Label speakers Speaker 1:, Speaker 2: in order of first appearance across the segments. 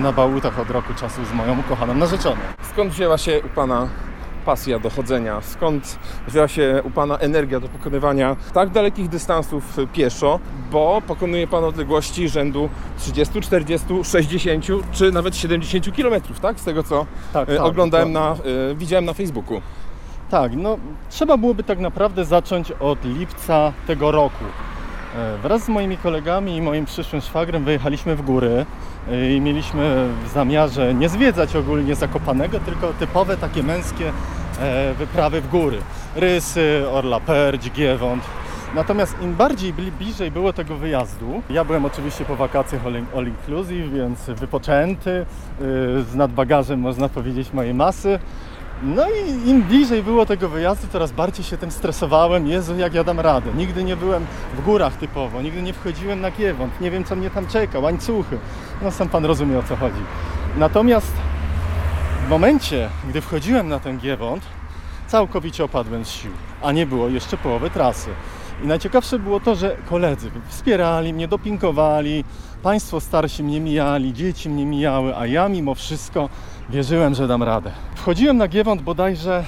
Speaker 1: na bałutach od roku czasu z moją ukochaną narzeczoną.
Speaker 2: Skąd wzięła się u Pana pasja do chodzenia? Skąd wzięła się u Pana energia do pokonywania tak dalekich dystansów pieszo? Bo pokonuje Pan odległości rzędu 30, 40, 60 czy nawet 70 km, tak? Z tego co oglądałem, widziałem na Facebooku.
Speaker 1: Tak, no trzeba byłoby tak naprawdę zacząć od lipca tego roku. Wraz z moimi kolegami i moim przyszłym szwagrem wyjechaliśmy w góry i mieliśmy w zamiarze nie zwiedzać ogólnie Zakopanego, tylko typowe takie męskie wyprawy w góry. Rysy, Orla Perdź, Giewont. Natomiast im bardziej bliżej było tego wyjazdu, ja byłem oczywiście po wakacjach all inclusive, więc wypoczęty, z nadbagażem można powiedzieć mojej masy. No i im bliżej było tego wyjazdu, coraz bardziej się tym stresowałem. Jezu, jak ja dam radę. Nigdy nie byłem w górach typowo, nigdy nie wchodziłem na Giewont, nie wiem co mnie tam czeka, łańcuchy. No sam Pan rozumie, o co chodzi. Natomiast w momencie, gdy wchodziłem na ten Giewont, całkowicie opadłem z sił, a nie było jeszcze połowy trasy. I najciekawsze było to, że koledzy wspierali mnie, dopingowali, państwo starsi mnie mijali, dzieci mnie mijały, a ja mimo wszystko wierzyłem, że dam radę. Wchodziłem na Giewont bodajże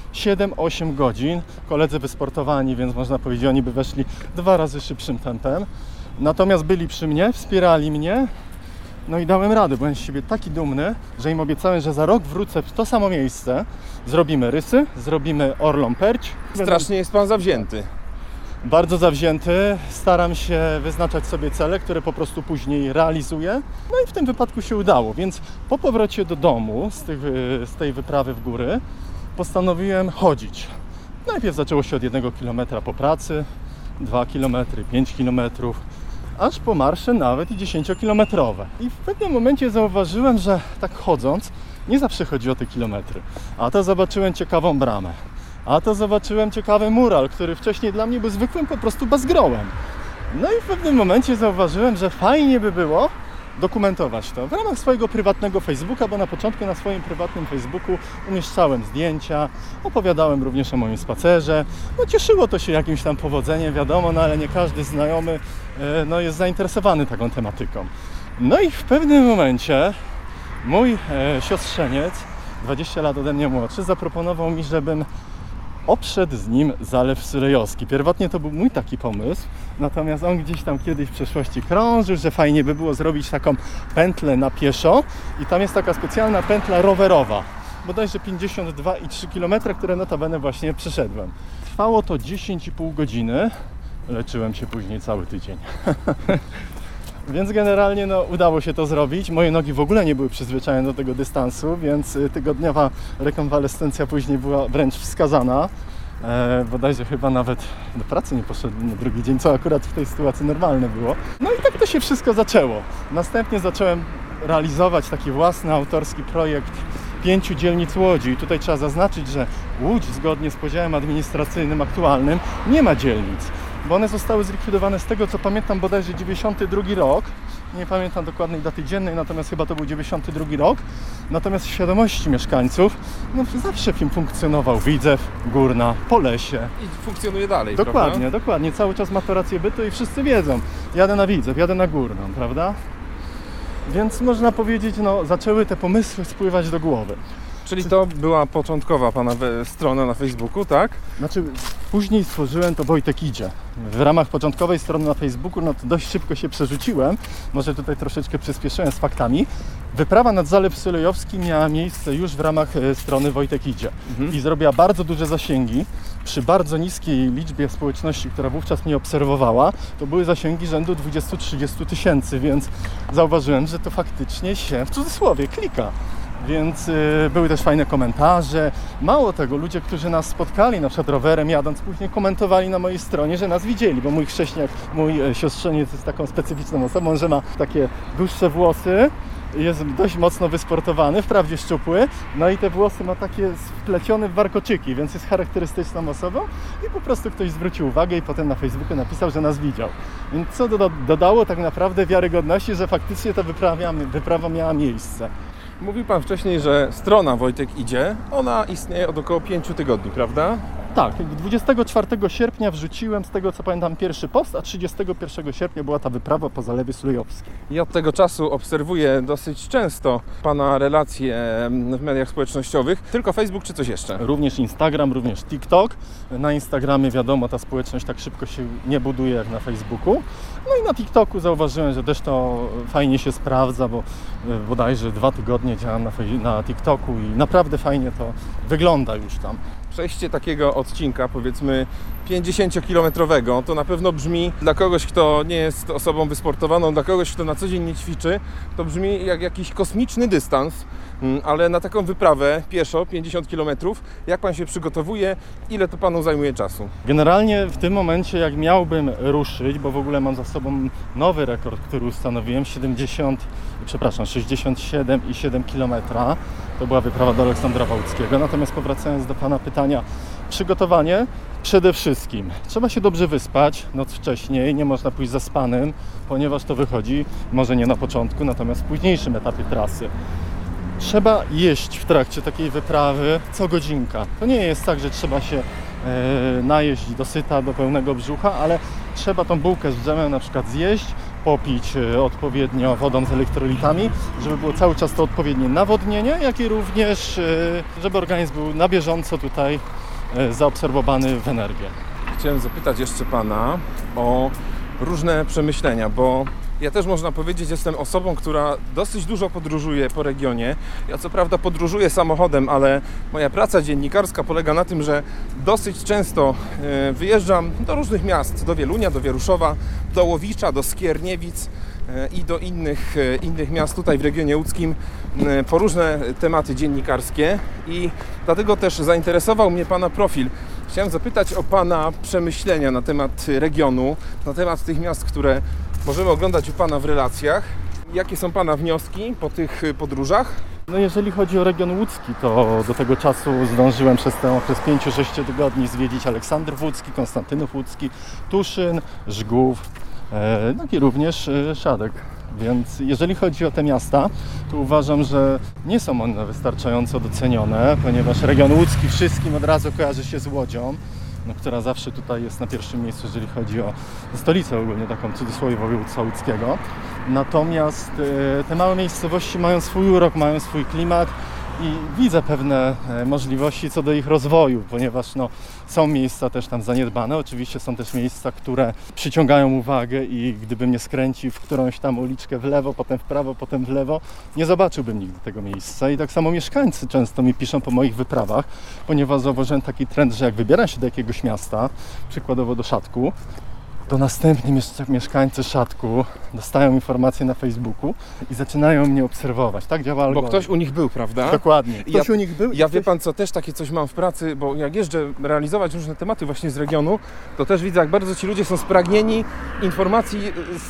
Speaker 1: 7-8 godzin. Koledzy wysportowani, więc można powiedzieć, oni by weszli 2 razy szybszym tempem. Natomiast byli przy mnie, wspierali mnie. No i dałem radę, byłem z siebie taki dumny, że im obiecałem, że za rok wrócę w to samo miejsce. Zrobimy Rysy, zrobimy Orlą Perdź.
Speaker 2: Strasznie jest Pan zawzięty.
Speaker 1: Bardzo zawzięty, staram się wyznaczać sobie cele, które po później realizuję. No i w tym wypadku się udało, więc po powrocie do domu z tej wyprawy w góry postanowiłem chodzić. Najpierw zaczęło się od 1 km po pracy, 2 km, 5 km, aż po marsze nawet i 10-kilometrowe. I w pewnym momencie zauważyłem, że tak chodząc nie zawsze chodzi o te kilometry. A to zobaczyłem ciekawą bramę. A to zobaczyłem ciekawy mural, który wcześniej dla mnie był zwykłym po prostu bazgrołem. No i w pewnym momencie zauważyłem, że fajnie by było dokumentować to w ramach swojego prywatnego Facebooka, bo na początku na swoim prywatnym Facebooku umieszczałem zdjęcia, opowiadałem również o moim spacerze. No cieszyło to się jakimś tam powodzeniem, wiadomo, no ale nie każdy znajomy jest zainteresowany taką tematyką. No i w pewnym momencie mój siostrzeniec, 20 lat ode mnie młodszy, zaproponował mi, żebym obszedł z nim Zalew Sulejowski. Pierwotnie to był mój taki pomysł, natomiast on gdzieś tam kiedyś w przeszłości krążył, że fajnie by było zrobić taką pętlę na pieszo i tam jest taka specjalna pętla rowerowa, bodajże 52,3 km, które notabene właśnie przeszedłem. Trwało to 10,5 godziny, leczyłem się później cały tydzień. Więc generalnie udało się to zrobić. Moje nogi w ogóle nie były przyzwyczajone do tego dystansu, więc tygodniowa rekonwalescencja później była wręcz wskazana. Bodajże chyba nawet do pracy nie poszedłem na drugi dzień, co akurat w tej sytuacji normalne było. No i tak to się wszystko zaczęło. Następnie zacząłem realizować taki własny autorski projekt 5 dzielnic Łodzi. I tutaj trzeba zaznaczyć, że Łódź zgodnie z podziałem administracyjnym aktualnym nie ma dzielnic, bo one zostały zlikwidowane z tego co pamiętam bodajże 92 rok. Nie pamiętam dokładnej daty dziennej, natomiast chyba to był 92 rok. Natomiast w świadomości mieszkańców zawsze film funkcjonował Widzew, Górna, Polesie.
Speaker 2: I funkcjonuje dalej,
Speaker 1: Dokładnie,
Speaker 2: prawda?
Speaker 1: dokładnie. Cały czas ma to rację bytu i wszyscy wiedzą. Jadę na Widzew, jadę na Górną, prawda? Więc można powiedzieć, zaczęły te pomysły spływać do głowy.
Speaker 2: Czyli to była początkowa Pana strona na Facebooku, tak?
Speaker 1: Znaczy, później stworzyłem to Wojtek Idzie. W ramach początkowej strony na Facebooku, to dość szybko się przerzuciłem. Może tutaj troszeczkę przyspieszyłem z faktami. Wyprawa nad Zalew Sulejowski miała miejsce już w ramach strony Wojtek Idzie. I zrobiła bardzo duże zasięgi. Przy bardzo niskiej liczbie społeczności, która wówczas mnie obserwowała, to były zasięgi rzędu 20-30 tysięcy, więc zauważyłem, że to faktycznie się, w cudzysłowie, klika. Więc były też fajne komentarze. Mało tego, ludzie, którzy nas spotkali, na przykład rowerem jadąc, później komentowali na mojej stronie, że nas widzieli, bo mój chrześniak, mój siostrzeniec jest taką specyficzną osobą, że ma takie dłuższe włosy, jest dość mocno wysportowany, wprawdzie szczupły, no i te włosy ma takie wplecione w warkoczyki, więc jest charakterystyczną osobą i po prostu ktoś zwrócił uwagę i potem na Facebooku napisał, że nas widział. Więc co dodało tak naprawdę wiarygodności, że faktycznie ta wyprawa miała miejsce.
Speaker 2: Mówił Pan wcześniej, że strona Wojtek Idzie, ona istnieje od około 5 tygodni, prawda?
Speaker 1: Tak, 24 sierpnia wrzuciłem, z tego co pamiętam, pierwszy post, a 31 sierpnia była ta wyprawa po Zalewie Sulejowskim.
Speaker 2: Ja od tego czasu obserwuję dosyć często Pana relacje w mediach społecznościowych. Tylko Facebook czy coś jeszcze?
Speaker 1: Również Instagram, również TikTok. Na Instagramie wiadomo, ta społeczność tak szybko się nie buduje jak na Facebooku. No i na TikToku zauważyłem, że też to fajnie się sprawdza, bo bodajże 2 tygodnie działam na TikToku i naprawdę fajnie to wygląda już tam.
Speaker 2: Przejście takiego odcinka, powiedzmy 50-kilometrowego, to na pewno brzmi dla kogoś, kto nie jest osobą wysportowaną, dla kogoś, kto na co dzień nie ćwiczy, to brzmi jak jakiś kosmiczny dystans, ale na taką wyprawę pieszo 50 km, jak Pan się przygotowuje, ile to Panu zajmuje czasu?
Speaker 1: Generalnie w tym momencie, jak miałbym ruszyć, bo w ogóle mam za sobą nowy rekord, który ustanowiłem, 67,7 km. To była wyprawa do Aleksandrowa Łódzkiego. Natomiast powracając do Pana pytania, przygotowanie przede wszystkim. Trzeba się dobrze wyspać noc wcześniej, nie można pójść zaspanym, ponieważ to wychodzi, może nie na początku, natomiast w późniejszym etapie trasy. Trzeba jeść w trakcie takiej wyprawy co godzinka. To nie jest tak, że trzeba się najeść dosyta, do pełnego brzucha, ale trzeba tą bułkę z dżemem na przykład zjeść, popić odpowiednio wodą z elektrolitami, żeby było cały czas to odpowiednie nawodnienie, jak i również, żeby organizm był na bieżąco tutaj zaabsorbowany w energię.
Speaker 2: Chciałem zapytać jeszcze Pana o różne przemyślenia, bo ja też, można powiedzieć, jestem osobą, która dosyć dużo podróżuje po regionie. Ja co prawda podróżuję samochodem, ale moja praca dziennikarska polega na tym, że dosyć często wyjeżdżam do różnych miast, do Wielunia, do Wieruszowa, do Łowicza, do Skierniewic i do innych miast tutaj w regionie łódzkim po różne tematy dziennikarskie i dlatego też zainteresował mnie Pana profil. Chciałem zapytać o Pana przemyślenia na temat regionu, na temat tych miast, które możemy oglądać u Pana w relacjach. Jakie są Pana wnioski po tych podróżach?
Speaker 1: No jeżeli chodzi o region łódzki, to do tego czasu zdążyłem przez ten okres 5-6 tygodni zwiedzić Aleksandrów Łódzki, Konstantynów Łódzki, Tuszyn, Żgów, no i również Szadek. Więc jeżeli chodzi o te miasta, to uważam, że nie są one wystarczająco docenione, ponieważ region łódzki wszystkim od razu kojarzy się z Łodzią, no, która zawsze tutaj jest na pierwszym miejscu, jeżeli chodzi o stolicę ogólnie, taką w cudzysłowie województwa łódzkiego. Natomiast te małe miejscowości mają swój urok, mają swój klimat i widzę pewne możliwości co do ich rozwoju, ponieważ no, są miejsca też tam zaniedbane. Oczywiście są też miejsca, które przyciągają uwagę i gdybym nie skręcił w którąś tam uliczkę w lewo, potem w prawo, potem w lewo, nie zobaczyłbym nigdy tego miejsca. I tak samo mieszkańcy często mi piszą po moich wyprawach, ponieważ zauważyłem taki trend, że jak wybieram się do jakiegoś miasta, przykładowo do Szatku, to następni mieszkańcy Szatku dostają informacje na Facebooku i zaczynają mnie obserwować. Tak działa algorytm.
Speaker 2: Bo ktoś u nich był, prawda?
Speaker 1: Dokładnie. Ktoś u nich był.
Speaker 2: Ja wie Pan co, też takie coś mam w pracy, bo jak jeżdżę realizować różne tematy właśnie z regionu, to też widzę, jak bardzo ci ludzie są spragnieni informacji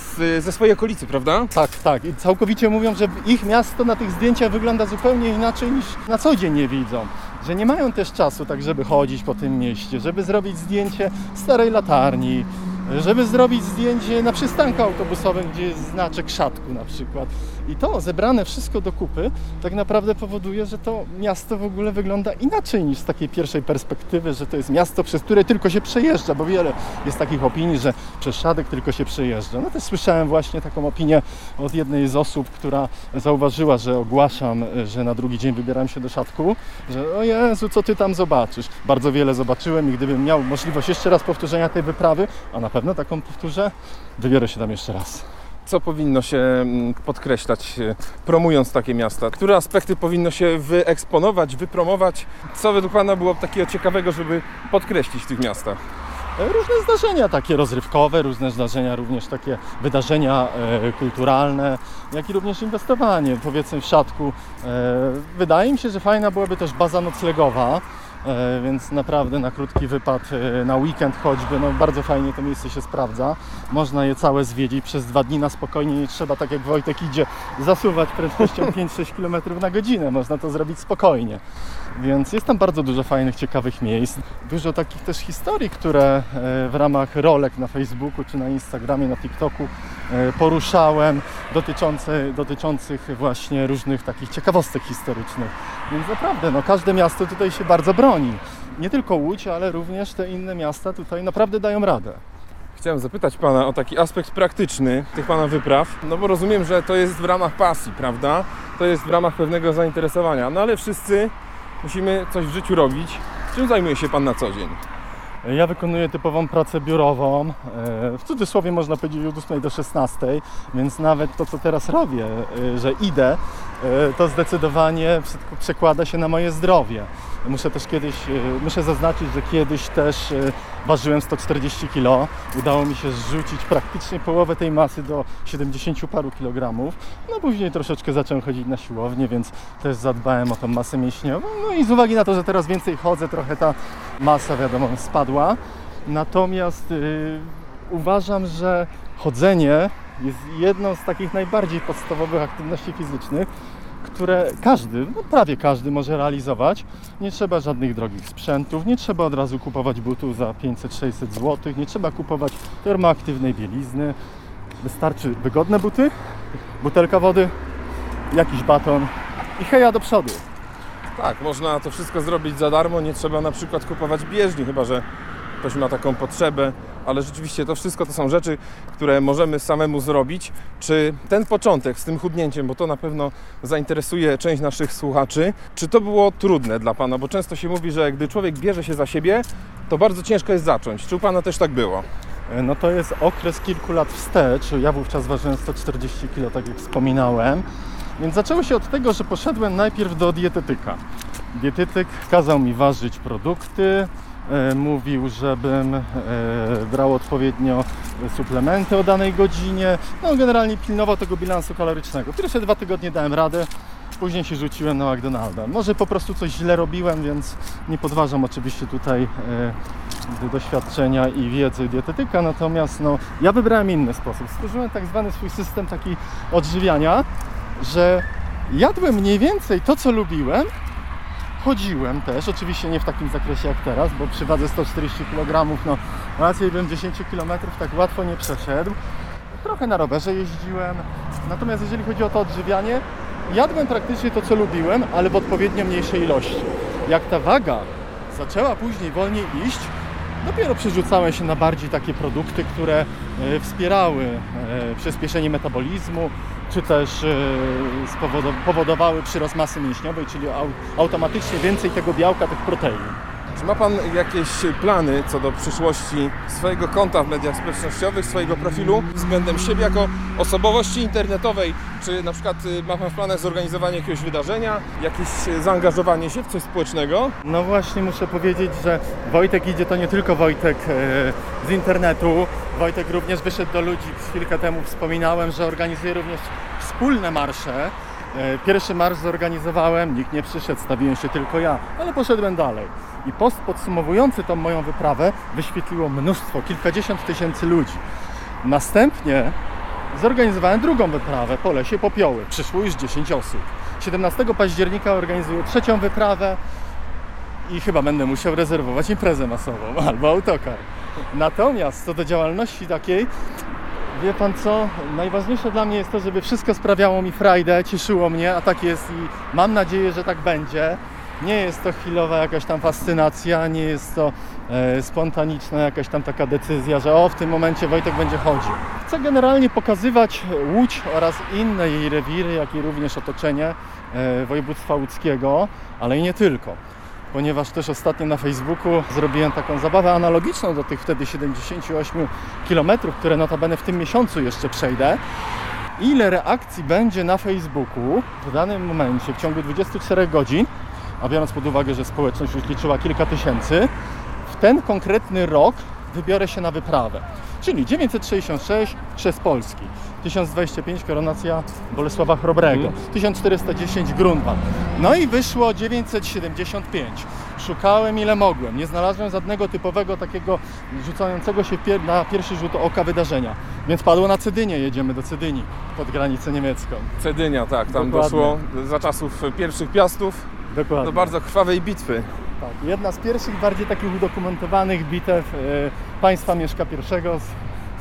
Speaker 2: ze swojej okolicy, prawda?
Speaker 1: Tak, tak. I całkowicie mówią, że ich miasto na tych zdjęciach wygląda zupełnie inaczej niż na co dzień je widzą. Że nie mają też czasu tak, żeby chodzić po tym mieście, żeby zrobić zdjęcie starej latarni, żeby zrobić zdjęcie na przystanku autobusowym, gdzie jest znaczek Szatku na przykład. I to zebrane wszystko do kupy tak naprawdę powoduje, że to miasto w ogóle wygląda inaczej niż z takiej pierwszej perspektywy, że to jest miasto, przez które tylko się przejeżdża, bo wiele jest takich opinii, że przez Szadek tylko się przejeżdża. No też słyszałem właśnie taką opinię od jednej z osób, która zauważyła, że ogłaszam, że na drugi dzień wybieram się do Szatku, że o Jezu, co ty tam zobaczysz? Bardzo wiele zobaczyłem i gdybym miał możliwość jeszcze raz powtórzenia tej wyprawy, a na pewno taką powtórzę, wybiorę się tam jeszcze raz.
Speaker 2: Co powinno się podkreślać, promując takie miasta? Które aspekty powinno się wyeksponować, wypromować? Co według Pana byłoby takiego ciekawego, żeby podkreślić w tych miastach?
Speaker 1: Różne zdarzenia takie rozrywkowe, różne zdarzenia, również takie wydarzenia kulturalne, jak i również inwestowanie. Powiedzmy w Szatku, wydaje mi się, że fajna byłaby też baza noclegowa, więc naprawdę na krótki wypad, na weekend choćby, no bardzo fajnie to miejsce się sprawdza. Można je całe zwiedzić przez 2 dni na spokojnie, nie trzeba, tak jak Wojtek idzie, zasuwać prędkością 5-6 km na godzinę, można to zrobić spokojnie. Więc jest tam bardzo dużo fajnych, ciekawych miejsc. Dużo takich też historii, które w ramach rolek na Facebooku czy na Instagramie, na TikToku poruszałem dotyczących właśnie różnych takich ciekawostek historycznych. Więc naprawdę, no, każde miasto tutaj się bardzo broni. Nie tylko Łódź, ale również te inne miasta tutaj naprawdę dają radę.
Speaker 2: Chciałem zapytać Pana o taki aspekt praktyczny tych Pana wypraw, no bo rozumiem, że to jest w ramach pasji, prawda? To jest w ramach pewnego zainteresowania, no ale wszyscy musimy coś w życiu robić. Czym zajmuje się Pan na co dzień?
Speaker 1: Ja wykonuję typową pracę biurową, w cudzysłowie można powiedzieć od 8 do 16, więc nawet to, co teraz robię, że idę, to zdecydowanie przekłada się na moje zdrowie. Muszę zaznaczyć, że kiedyś też ważyłem 140 kg. Udało mi się zrzucić praktycznie połowę tej masy do 70 paru kilogramów. No później troszeczkę zacząłem chodzić na siłownię, więc też zadbałem o tą masę mięśniową. No i z uwagi na to, że teraz więcej chodzę, trochę ta masa, wiadomo, spadła. Natomiast uważam, że chodzenie jest jedną z takich najbardziej podstawowych aktywności fizycznych, które prawie każdy może realizować. Nie trzeba żadnych drogich sprzętów, nie trzeba od razu kupować butów za 500-600 zł, nie trzeba kupować termoaktywnej bielizny. Wystarczy wygodne buty, butelka wody, jakiś baton i heja do przodu.
Speaker 2: Tak, można to wszystko zrobić za darmo, nie trzeba na przykład kupować bieżni, chyba że ktoś ma taką potrzebę, ale rzeczywiście to wszystko to są rzeczy, które możemy samemu zrobić. Czy ten początek z tym chudnięciem, bo to na pewno zainteresuje część naszych słuchaczy, czy to było trudne dla Pana? Bo często się mówi, że gdy człowiek bierze się za siebie, to bardzo ciężko jest zacząć. Czy u Pana też tak było?
Speaker 1: No to jest okres kilku lat wstecz. Ja wówczas ważyłem 140 kg, tak jak wspominałem. Więc zaczęło się od tego, że poszedłem najpierw do dietetyka. Dietetyk kazał mi ważyć produkty, mówił, żebym brał odpowiednio suplementy o danej godzinie. No generalnie pilnował tego bilansu kalorycznego. Pierwsze 2 tygodnie dałem radę, później się rzuciłem na McDonalda. Może po prostu coś źle robiłem, więc nie podważam oczywiście tutaj doświadczenia i wiedzy dietetyka, natomiast no, ja wybrałem inny sposób. Stworzyłem tak zwany swój system taki odżywiania, że jadłem mniej więcej to, co lubiłem. Chodziłem też, oczywiście nie w takim zakresie jak teraz, bo przy wadze 140 kg, no raczej bym 10 km tak łatwo nie przeszedł. Trochę na rowerze jeździłem, natomiast jeżeli chodzi o to odżywianie, jadłem praktycznie to, co lubiłem, ale w odpowiednio mniejszej ilości. Jak ta waga zaczęła później wolniej iść, dopiero przerzucałem się na bardziej takie produkty, które wspierały przyspieszenie metabolizmu, czy też powodowały przyrost masy mięśniowej, czyli automatycznie więcej tego białka, tych protein.
Speaker 2: Czy ma Pan jakieś plany co do przyszłości swojego konta w mediach społecznościowych, swojego profilu względem siebie jako osobowości internetowej? Czy na przykład ma Pan w planach zorganizowanie jakiegoś wydarzenia, jakieś zaangażowanie się w coś społecznego?
Speaker 1: No właśnie muszę powiedzieć, że Wojtek idzie to nie tylko Wojtek z internetu. Wojtek również wyszedł do ludzi. Chwilkę temu wspominałem, że organizuje również wspólne marsze. Pierwszy marsz zorganizowałem, nikt nie przyszedł, stawiłem się tylko ja, ale poszedłem dalej. I post podsumowujący tą moją wyprawę wyświetliło mnóstwo, kilkadziesiąt tysięcy ludzi. Następnie zorganizowałem drugą wyprawę po Lesie Popioły. Przyszło już 10 osób. 17 października organizuję trzecią wyprawę i chyba będę musiał rezerwować imprezę masową albo autokar. Natomiast co do działalności takiej, wie Pan co, najważniejsze dla mnie jest to, żeby wszystko sprawiało mi frajdę, cieszyło mnie, a tak jest i mam nadzieję, że tak będzie. Nie jest to chwilowa jakaś tam fascynacja, nie jest to spontaniczna jakaś tam taka decyzja, że w tym momencie Wojtek będzie chodził. Chcę generalnie pokazywać Łódź oraz inne jej rewiry, jak i również otoczenie województwa łódzkiego, ale i nie tylko. Ponieważ też ostatnio na Facebooku zrobiłem taką zabawę analogiczną do tych wtedy 78 km, które notabene w tym miesiącu jeszcze przejdę. Ile reakcji będzie na Facebooku w danym momencie, w ciągu 24 godzin, a biorąc pod uwagę, że społeczność już liczyła kilka tysięcy, w ten konkretny rok wybiorę się na wyprawę. Czyli 966 przez Polski, 1025 koronacja Bolesława Chrobrego, 1410 Grunwald. No i wyszło 975. Szukałem ile mogłem, nie znalazłem żadnego typowego takiego rzucającego się na pierwszy rzut oka wydarzenia. Więc padło na Cedynię, jedziemy do Cedynii, pod granicę niemiecką.
Speaker 2: Cedynia, tak, tam
Speaker 1: Dokładnie.
Speaker 2: doszło za czasów pierwszych Piastów
Speaker 1: Dokładnie.
Speaker 2: do bardzo krwawej bitwy.
Speaker 1: Tak, jedna z pierwszych bardziej takich udokumentowanych bitew państwa Mieszka I z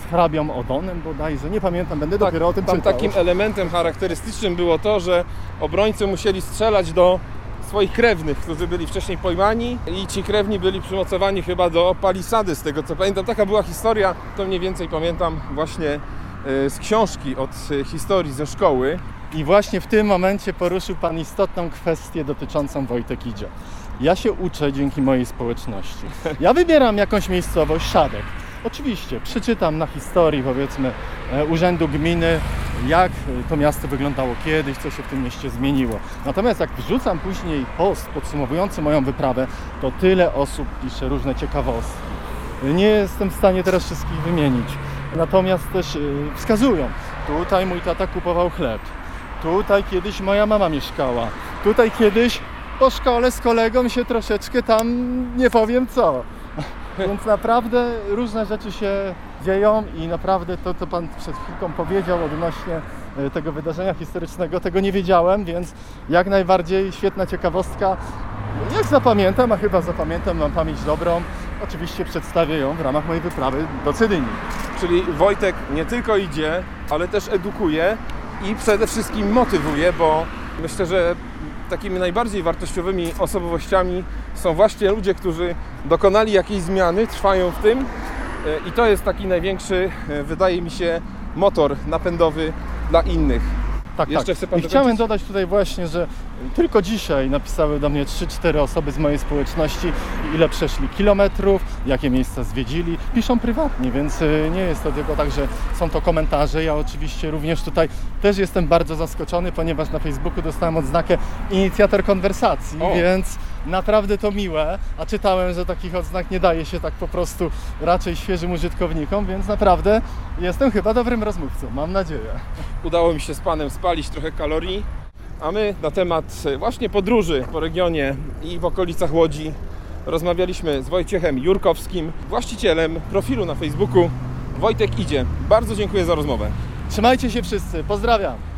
Speaker 1: hrabią Odonem bodajże, nie pamiętam, będę dopiero o tym
Speaker 2: tam
Speaker 1: czytał.
Speaker 2: takim elementem charakterystycznym było to, że obrońcy musieli strzelać do swoich krewnych, którzy byli wcześniej pojmani i ci krewni byli przymocowani chyba do palisady, z tego co pamiętam. Taka była historia, to mniej więcej pamiętam właśnie z książki od historii ze szkoły.
Speaker 1: I właśnie w tym momencie poruszył Pan istotną kwestię dotyczącą Wojtek Idzie. Ja się uczę dzięki mojej społeczności. Ja wybieram jakąś miejscowość, Szadek. Oczywiście przeczytam na historii, powiedzmy, urzędu gminy, jak to miasto wyglądało kiedyś, co się w tym mieście zmieniło. Natomiast jak wrzucam później post podsumowujący moją wyprawę, to tyle osób pisze różne ciekawostki. Nie jestem w stanie teraz wszystkich wymienić. Natomiast też wskazują, tutaj mój tata kupował chleb, tutaj kiedyś moja mama mieszkała, tutaj kiedyś po szkole z kolegą się troszeczkę tam nie powiem co. Więc naprawdę różne rzeczy się dzieją i naprawdę to, co Pan przed chwilką powiedział odnośnie tego wydarzenia historycznego, tego nie wiedziałem, więc jak najbardziej świetna ciekawostka. Jak zapamiętam, a chyba zapamiętam, mam pamięć dobrą, oczywiście przedstawię ją w ramach mojej wyprawy do Cedynii.
Speaker 2: Czyli Wojtek nie tylko idzie, ale też edukuje i przede wszystkim motywuje, bo myślę, że takimi najbardziej wartościowymi osobowościami są właśnie ludzie, którzy dokonali jakiejś zmiany, trwają w tym i to jest taki największy, wydaje mi się, motor napędowy dla innych.
Speaker 1: Tak,
Speaker 2: Jeszcze
Speaker 1: tak.
Speaker 2: chce Pan
Speaker 1: I chciałem
Speaker 2: dokończyć?
Speaker 1: dodać tutaj właśnie, że tylko dzisiaj napisały do mnie 3-4 osoby z mojej społeczności, ile przeszli kilometrów, jakie miejsca zwiedzili. Piszą prywatnie, więc nie jest to tylko tak, że są to komentarze. Ja oczywiście również tutaj też jestem bardzo zaskoczony, ponieważ na Facebooku dostałem odznakę inicjator konwersacji, więc naprawdę to miłe, a czytałem, że takich odznak nie daje się tak po prostu raczej świeżym użytkownikom, więc naprawdę jestem chyba dobrym rozmówcą, mam nadzieję.
Speaker 2: Udało mi się z Panem spalić trochę kalorii, a my na temat właśnie podróży po regionie i w okolicach Łodzi rozmawialiśmy z Wojciechem Jurkowskim, właścicielem profilu na Facebooku Wojtek Idzie. Bardzo dziękuję za rozmowę.
Speaker 1: Trzymajcie się wszyscy, pozdrawiam!